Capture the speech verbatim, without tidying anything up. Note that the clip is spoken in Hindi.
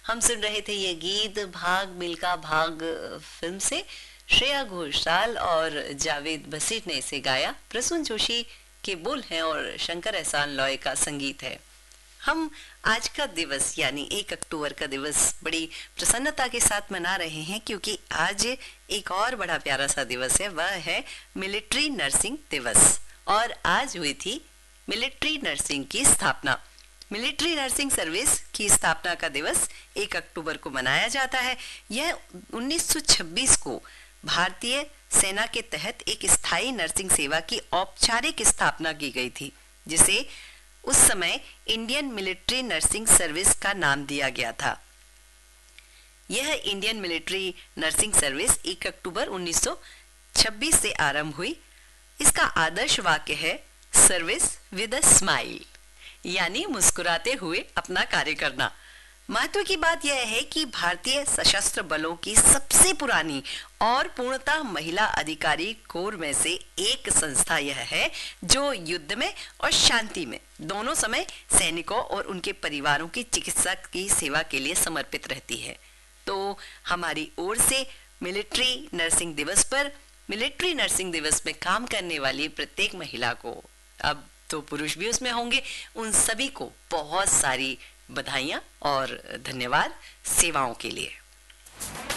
हम सुन रहे थे ये गीत भाग मिल्खा भाग फिल्म से। श्रेया घोषाल और जावेद बसीर ने इसे गाया। प्रसून जोशी के बोल हैं और शंकर एहसान लॉय का संगीत है। हम आज का दिवस यानी एक अक्टूबर का दिवस बड़ी प्रसन्नता के साथ मना रहे हैं क्योंकि आज एक और बड़ा प्यारा सा दिवस है, वह है मिलिट्री नर्सिंग दिवस। और आज हुई थी मिलिट्री नर्सिंग की स्थापना। मिलिट्री नर्सिंग सर्विस की स्थापना का दिवस एक अक्टूबर को मनाया जाता है। यह उन्नीस सौ छब्बीस को भारतीय सेना के तहत एक स्थायी नर्सिंग सेवा की औपचारिक स्थापना की गई थी, जिसे उस समय इंडियन मिलिट्री नर्सिंग सर्विस का नाम दिया गया था। यह इंडियन मिलिट्री नर्सिंग सर्विस एक अक्टूबर उन्नीस सौ छब्बीस से आरंभ हुई। इसका आदर्श वाक्य है सर्विस विद अ स्माइल, यानी मुस्कुराते हुए अपना कार्य करना। महत्व की बात यह है कि भारतीय सशस्त्र बलों की सबसे पुरानी और पूर्णतः महिला अधिकारी कोर में से एक संस्था यह है जो युद्ध में और शांति में दोनों समय सैनिकों और उनके परिवारों की चिकित्सा की सेवा के लिए समर्पित रहती है। तो हमारी ओर से मिलिट्री नर्सिंग दिवस पर मिलिट्री नर्सिंग दिवस में काम करने वाली प्रत्येक महिला को, अब तो पुरुष भी उसमें होंगे, उन सभी को बहुत सारी बधाइयाँ और धन्यवाद सेवाओं के लिए।